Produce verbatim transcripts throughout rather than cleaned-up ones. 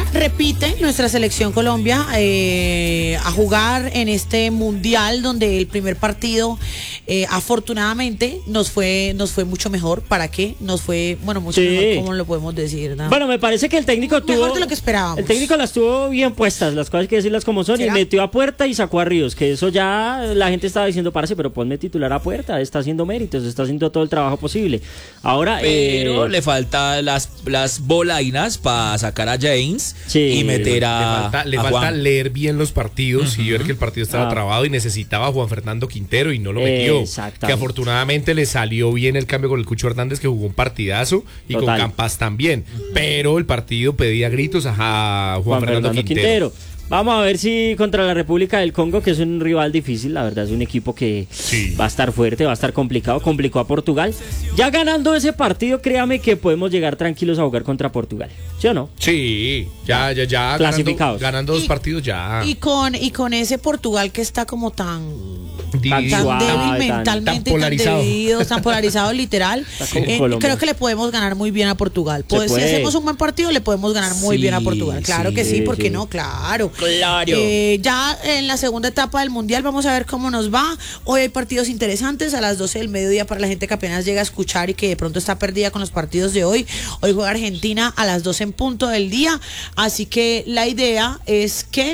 repite nuestra selección Colombia eh, a jugar en este mundial donde el primer partido eh, afortunadamente nos fue nos fue mucho mejor. ¿Para qué? Nos fue, bueno, mucho Sí. mejor, ¿cómo lo podemos decir? ¿No? Bueno, me parece que el técnico tuvo... Mejor de lo que esperábamos. El técnico las tuvo bien puestas, las cosas hay que decirlas como son, ¿Será? y metió a Puerta y sacó a Ríos, que eso ya la gente estaba diciendo, parce, pero ponme titular a Puerta, está haciendo méritos, está haciendo todo el trabajo posible. Ahora... Pero eh, le falta las, las bolainas para sacar a James Sí. y meter a, Le falta, le a falta Juan. leer bien los partidos y ver que el partido estaba Ah. trabado y necesitaba a Juan Fernando Quintero y no lo metió. Exactamente. Que afortunadamente le salió bien el cambio con el Cucho Hernández, que jugó un partidazo, y Total. con Campas también. Pero el partido pedía gritos a Juan, Juan Fernando, Fernando Quintero. Quintero. Vamos a ver si contra la República del Congo, que es un rival difícil, la verdad es un equipo que Sí. va a estar fuerte, va a estar complicado, complicó a Portugal. Ya ganando ese partido, créame que podemos llegar tranquilos a jugar contra Portugal, ¿sí o no? Sí, ya, ya, ya. Clasificados. Ganando, ganando dos Y- partidos ya. Y con, y con ese Portugal que está como tan, Dividido. tan Suave, débil tan- mentalmente, tan polarizado. tan dividido, tan polarizado literal. como Eh, Colombia. creo que le podemos ganar muy bien a Portugal. Pues, si puede. hacemos un buen partido, le podemos ganar muy Sí, bien a Portugal. Claro sí, que sí, sí, ¿por qué sí. no? Claro. Claro. Eh, ya en la segunda etapa del Mundial vamos a ver cómo nos va. Hoy hay partidos interesantes a las doce del mediodía para la gente que apenas llega a escuchar y que de pronto está perdida con los partidos de hoy. Hoy juega Argentina a las doce en punto del día. Así que la idea es que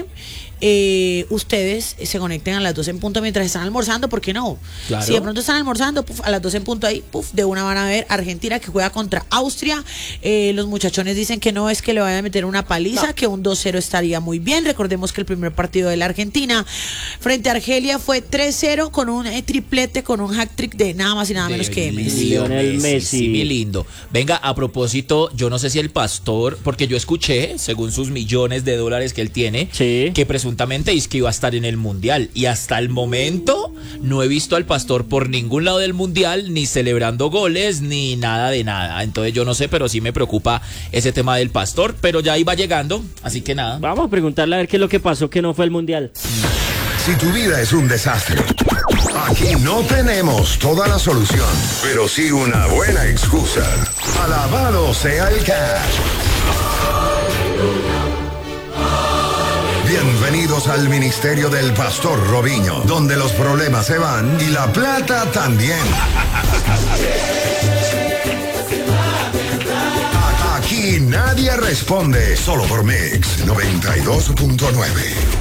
eh, ustedes se conecten a las doce en punto mientras están almorzando, ¿por qué no? Claro. Si de pronto están almorzando, puf, a las doce en punto ahí, puf, de una van a ver Argentina que juega contra Austria. Eh, los muchachones dicen que no es que le vayan a meter una paliza, que un dos cero estaría muy bien. Recordemos que el primer partido de la Argentina frente a Argelia fue tres cero con un eh, triplete, con un hat-trick de nada más y nada menos que Messi. Lionel Messi. Sí, mi lindo. Venga, a propósito, yo no sé si el pastor, porque yo escuché, según sus millones de dólares que él tiene, Sí. que presuntamente es que iba a estar en el mundial. Y hasta el momento no he visto al pastor por ningún lado del mundial, ni celebrando goles, ni nada de nada. Entonces yo no sé, pero sí me preocupa ese tema del pastor, pero ya iba llegando, así que nada. Vamos a preguntarle a ver qué es lo que pasó que no fue el Mundial. Si tu vida es un desastre, aquí no tenemos toda la solución, pero sí una buena excusa. Alabado sea el cash. Bienvenidos al ministerio del Pastor Robinho, donde los problemas se van y la plata también. Aquí nadie responde, solo por Mix noventa y dos punto nueve.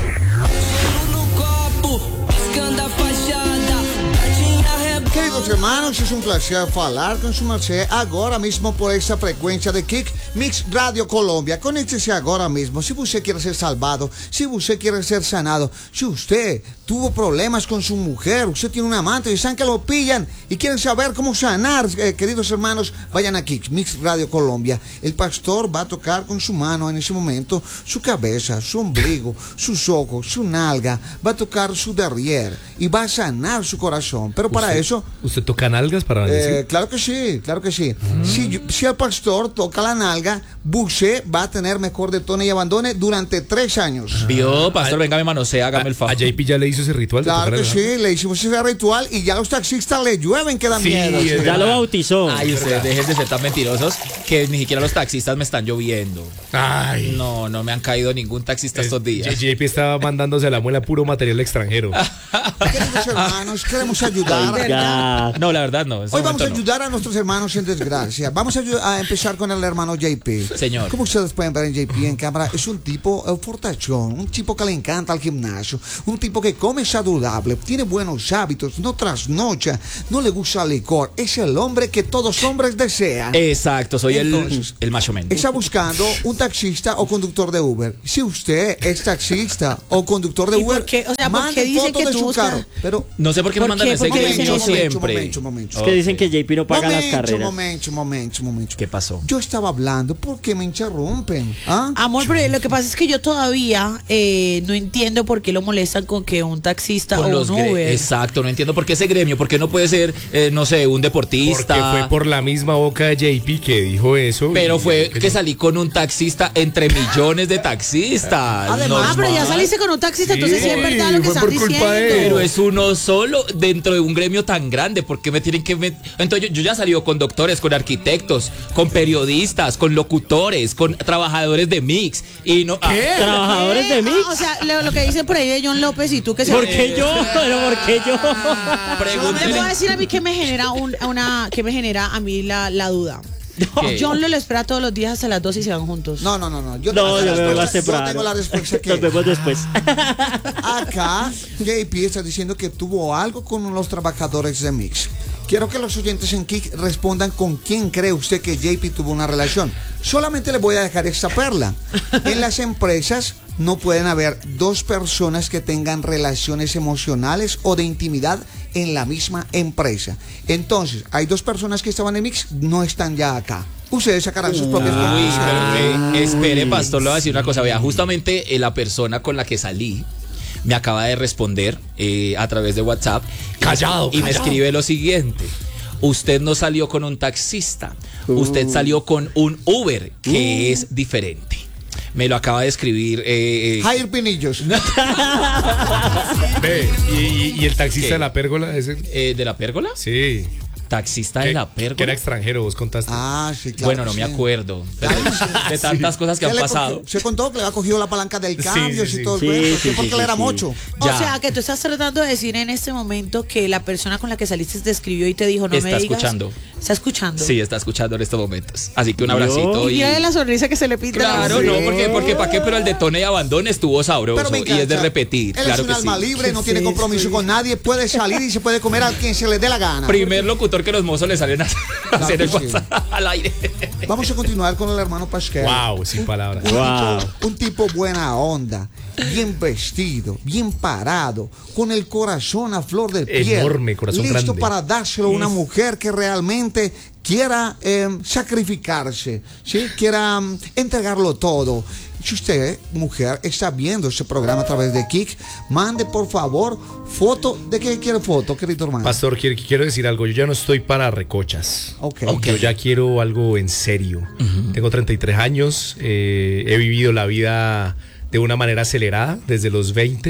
Queridos hermanos, es un placer falar con su merced agora mesmo por esta frequência de Kick Mix Radio Colômbia. Conecte-se agora mesmo. Se você quer ser salvado, se você quer ser sanado, se usted tuvo problemas con su mujer, usted tiene un amante y están que lo pillan y quieren saber cómo sanar, eh, queridos hermanos, vayan a Kick Mix Radio Colômbia. El pastor va a tocar con su mano en ese momento su cabeza, su ombligo, sus ojos, su nalga, va a tocar su derrière y va a sanar su corazón. Pero para ¿Usted, eso... ¿Usted toca nalgas para Eh, decir? claro que sí, claro que sí. Si, yo- si el pastor toca la nalga, Buxe va a tener mejor detone y abandone durante tres años. Vio, pastor, venga, me manosea, hágame el A, favor. a J P ya le hizo ese ritual de Claro tocar que la- sí, le hicimos ese ritual y ya los taxistas le llueven que dan Sí, miedo. es Ya lo bautizó. Ay, ustedes dejen de ser tan mentirosos que ni siquiera los taxistas me están lloviendo. Ay. No, no me han caído ningún taxista estos días. J P estaba mandándose a la muela puro material extranjero. Queridos hermanos, queremos ayudar. Ya. No, la verdad no. en este Hoy vamos a momento no. ayudar a nuestros hermanos en desgracia. Vamos a, ayu- a empezar con el hermano J P. Señor. Como ustedes pueden ver en J P en cámara, es un tipo eh, fortachón, un tipo que le encanta el gimnasio, un tipo que come saludable, tiene buenos hábitos, no trasnocha, no le gusta el licor. Es el hombre que todos hombres desean. Exacto, soy el, Entonces, el macho men. Está buscando un taxista o conductor de Uber. Si usted es taxista o conductor de ¿Y Uber, por qué? O sea, ¿por mande qué dice foto que de tú su buscas- carro. Pero No sé por qué me ¿Por mandan qué? ese ¿Por qué gringo dicen eso? siempre. Momento, momento, Es que dicen que J P no paga las momento, carreras. momento, momento, momento. ¿Qué pasó? Yo estaba hablando, ¿por qué me interrumpen? ¿Ah? Amor, pero lo que pasa es que yo todavía eh, no entiendo por qué lo molestan con que un taxista Con o los un gre- Uber. Exacto, no entiendo por qué ese gremio, por qué no puede ser, eh, no sé, un Porque deportista. fue por la misma boca de J P que dijo eso. Pero y- fue que salí con un taxista entre millones de taxistas. Además, ah, pero ya Normal. saliste con un taxista, entonces sí es Sí, verdad lo que fue están por culpa diciendo. de él. Pero es uno solo dentro de un gremio tan grande. ¿Por qué me tienen que met- Entonces yo, yo ya he salido con doctores, con arquitectos, con periodistas, con con locutores, con trabajadores de Mix. Y no, ah, ¿Trabajadores de Mix? Ah, o sea, lo, lo que dice por ahí de John López y tú que se... ¿Por qué yo? ¿Pero por qué yo? Me pregúntele. puedo decir a mí que me genera un- una, que me genera a mí la, la duda. ¿Qué? John lo espera todos los días hasta las dos y se van juntos. No, no, no, no. Yo No, tengo la yo me veo más respuesta- yo temprano. tengo la respuesta que Nos vemos después. acá J P está diciendo que tuvo algo con los trabajadores de Mix. Quiero que los oyentes en Kick respondan con quién cree usted que J P tuvo una relación. Solamente le voy a dejar esta perla. En las empresas no pueden haber dos personas que tengan relaciones emocionales o de intimidad en la misma empresa. Entonces, hay dos personas que estaban en Mix, no están ya acá. Ustedes sacarán sus propias Uy, conclusiones. pero que- espere, pastor, le voy a decir una cosa. Vea, justamente eh, la persona con la que salí me acaba de responder eh, a través de WhatsApp. Callado, Y me callado. escribe lo siguiente. Usted no salió con un taxista, usted salió con un Uber, que es diferente. Me lo acaba de escribir. eh, eh, Jair Pinillos. Ve, ¿y, y- y el taxista ¿Qué? de la pérgola? Ese, eh, ¿De la pérgola? sí. Taxista Que, de la que era pérgola. extranjero, vos contaste. Ah, sí, claro. Bueno, no que me sí. acuerdo. pero de tantas cosas que ¿Qué han le pasado. cogió? Se contó que le ha cogido la palanca del Sí, cambio sí, sí. y todo el Sí, cuento, sí, sí, porque sí, él era sí. mocho. O Ya. sea, que tú estás tratando de decir en este momento que la persona con la que saliste te escribió y te dijo, no Está me digas. escuchando. Está escuchando. Sí, está escuchando en estos momentos. Así que un Dios. abracito. Y Y... mira la sonrisa que se le pinta. Claro, en la no, boca. porque, porque para qué, pero el detone y abandone estuvo sabroso Pero me y es de encanta. repetir. Él Claro es un que alma sí. libre, no ¿Qué tiene es compromiso esto? con nadie, puede salir y se puede comer a quien se le dé la gana. Primer locutor que los mozos le salen a hacer el que sí. WhatsApp al aire. Vamos a continuar con el hermano Pascal. Wow, sin palabras. Un, Wow. tipo, un tipo buena onda, bien vestido, bien parado, con el corazón a flor de piel. Enorme, corazón listo grande. para dárselo a una mujer que realmente quiera eh, sacrificarse, ¿sí? Quiera mm, entregarlo todo. Si usted, mujer, está viendo este programa a través de Kick, mande por favor foto. ¿De qué quiere foto, querido hermano? Pastor, quiero, quiero decir algo. Yo ya no estoy para recochas. Ok. Yo ya quiero algo en serio. Tengo treinta y tres años. eh, he vivido la vida de una manera acelerada desde los veinte.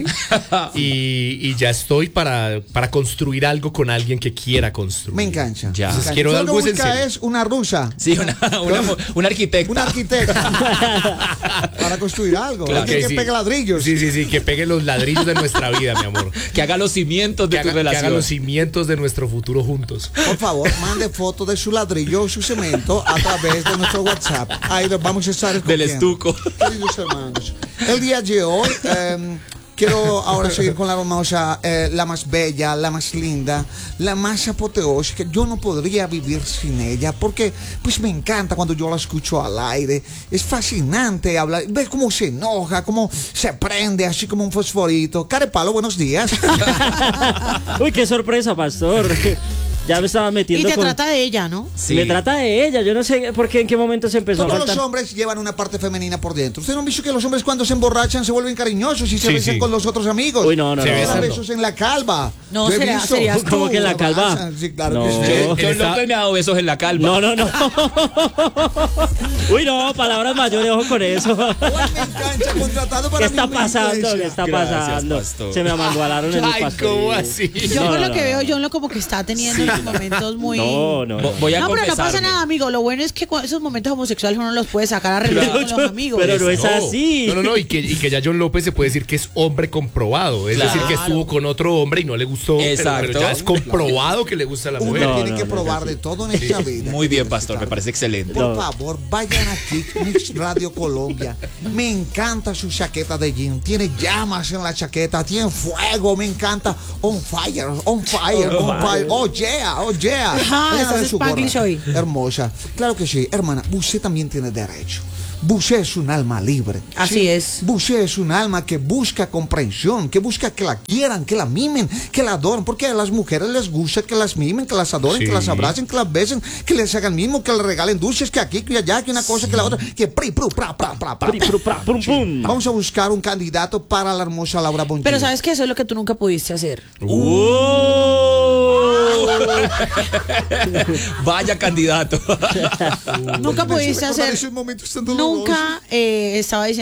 y, y ya estoy para, para construir algo con alguien que quiera construir. Me encanta. Ya. Me Entonces, encanta. quiero Usted algo lo que en busca serio. es una rusa. Sí, una, una, una arquitecta. Una arquitecta para construir algo. Claro Alguien que que sí. pegue ladrillos. Sí, sí, sí, que pegue los ladrillos de nuestra vida, mi amor. Que haga los cimientos de Que tu haga, que haga relación. los cimientos de nuestro futuro juntos. Por favor, mande fotos de su ladrillo o su cemento a través de nuestro WhatsApp. Ahí los vamos a estar Del escogiendo. estuco. Queridos hermanos, el día de hoy eh, quiero ahora seguir con la hermosa, eh, la más bella, la más linda, la más apoteósica. Yo no podría vivir sin ella porque pues me encanta cuando yo la escucho al aire. Es fascinante hablar. Ves cómo se enoja, cómo se prende así como un fosforito. Carepalo, buenos días. Uy, qué sorpresa, pastor. Ya me estaba Y metiendo te con... trata de ella, ¿no? Sí. Me trata de ella. Yo no sé por qué, en qué momento se empezó a Todos los faltar. hombres llevan una parte femenina por dentro. ¿Ustedes no han visto que los hombres cuando se emborrachan se vuelven cariñosos y se Sí, besan sí. con los otros amigos? Uy, no, no, Se no. Se dan besan, besos en la calva. No, Yo he será- visto. serías tú. ¿Cómo que en la Se calva? abrazan, sí, claro No. que sí. John Él está- López me ha dado besos en la calva. No, no, no. Uy, no, palabras mayores, ojo con eso. Hoy me encanta, contratado para ¿Qué está mi pasando? iglesia. ¿Qué está Gracias, pasando? pastor. Se me amangualaron en el Ay, pastor. ¿cómo así? Yo No, por no, lo que no. veo, John lo como que está teniendo unos momentos muy... No, no, no. Vo- Voy a No, pero no pasa confesarme. nada, amigo. Lo bueno es que cu- esos momentos homosexuales uno los puede sacar a relucir con los amigos. pero no es No, así. No, no, no, y que, y que ya John López se puede decir que es hombre comprobado. Es Claro. decir, que estuvo con otro hombre y no le gustó. pero- Exacto. Pero, ya es comprobado que le gusta a la Uno mujer. No, tiene no, que no, probar no, de todo en esta vida. Muy bien, pastor, me parece excelente. Por No. favor, vayan aquí, Mix Radio Colombia. Me encanta su chaqueta de jean. Tiene llamas en la chaqueta, tiene fuego, me encanta. On fire, on fire, on fire. Oh yeah, oh yeah. Ajá, Vayan a estás ver su Spanglish gorra. hoy. Hermosa. Claro que sí, hermana, usted también tiene derecho. Usted es un alma libre. Así es. Usted es un alma que busca comprensión, que busca que la quieran, que la mimen, que la adoren, porque a las mujeres les gusta que las mimen, que las adoren, Sí. que las abracen, que las besen, que les hagan mismo, que les regalen dulces, que aquí, que allá, que una cosa, que la otra, que pri, pru, pra, pra, pra, pra. Pri, pru, pra, prum, pum. Vamos a buscar un candidato para la hermosa Laura Bonilla. Pero sabes que eso es lo que tú nunca pudiste hacer. Vaya candidato. Nunca pudiste Recordar hacer. esos momentos tan dolorosos. Nunca eh, estaba diciendo.